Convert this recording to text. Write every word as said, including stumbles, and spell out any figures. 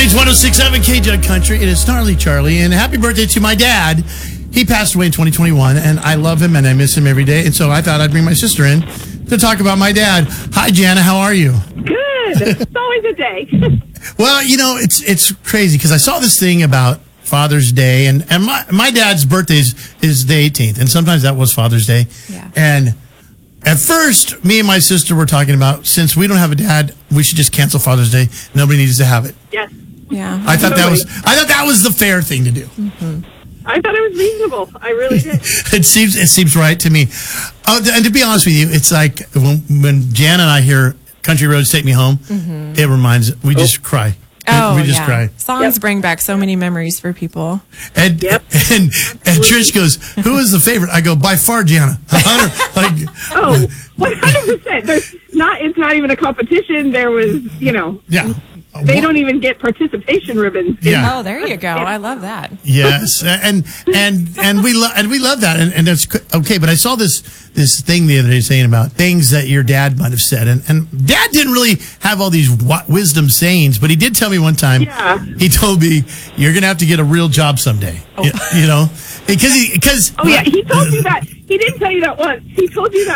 mornings, one oh six point seven K-Jug Country. It is Snarly Charlie, and happy birthday to my dad. He passed away in twenty twenty-one, and I love him, and I miss him every day. And so I thought I'd bring my sister in to talk about my dad. Hi, Jana. How are you? Good. It's always a day. Well, you know, it's it's crazy because I saw this thing about Father's Day, and, and my, my dad's birthday is, is the eighteenth, and sometimes that was Father's Day. Yeah. And at first, me and my sister were talking about, since we don't have a dad, we should just cancel Father's Day. Nobody needs to have it. Yes. Yeah. I thought that was I thought that was the fair thing to do. Mm-hmm. I thought it was reasonable. I really did. It seems it seems right to me. Oh, and to be honest with you, it's like when, when Jan and I hear "Country Roads Take Me Home," mm-hmm. it reminds we just cry. Oh, we, we just yeah. cry. Songs Yep. bring back so many memories for people. And, Yep. and and Trish goes, "Who is the favorite?" I go, "By far, Jana." like, Oh, one hundred percent. There's not. It's not even a competition. There was, you know. yeah. They don't even get participation ribbons. Yeah. Oh, there you go. I love that. Yes, and and and we love and we love that, and, and that's okay. But I saw this this thing the other day saying about things that your dad might have said, and and Dad didn't really have all these wa- wisdom sayings, but he did tell me one time. Yeah. He told me, "You're gonna have to get a real job someday." Oh. You, you know, because he because Oh yeah, he told you that. He didn't tell you that once. He told you that.